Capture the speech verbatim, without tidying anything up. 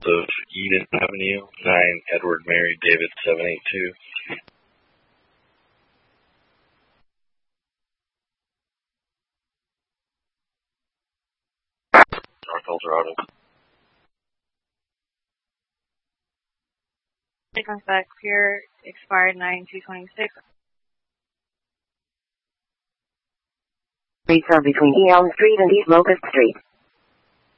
of Eden Avenue, nine Edward Mary David seven eight two. North Eldorado. It comes back here, expired nine two twenty-six. Streets are between Elm Street and East Locust Street.